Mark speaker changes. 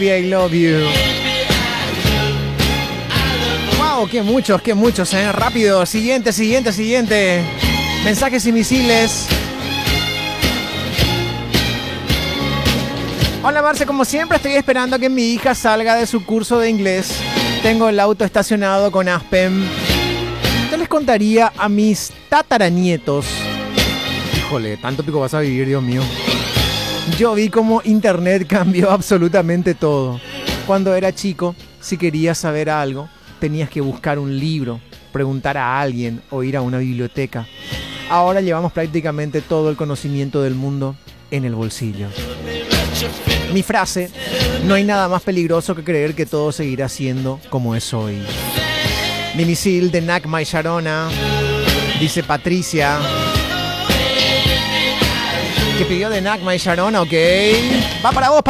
Speaker 1: I love you. Wow, qué muchos, rápido. Siguiente. Mensajes y misiles. Hola Marce, como siempre estoy esperando a que mi hija salga de su curso de inglés. Tengo el auto estacionado con Aspen. ¿Qué les contaría a mis tataranietos? Híjole, tanto pico vas a vivir, Dios mío. Yo vi cómo internet cambió absolutamente todo. Cuando era chico, si querías saber algo, tenías que buscar un libro, preguntar a alguien o ir a una biblioteca. Ahora llevamos prácticamente todo el conocimiento del mundo en el bolsillo. Mi frase: no hay nada más peligroso que creer que todo seguirá siendo como es hoy. Mi misil de Nakma y Sharona, dice Patricia. Que pidió de Nakma y Sharona, ok. Va para vos, Patricia.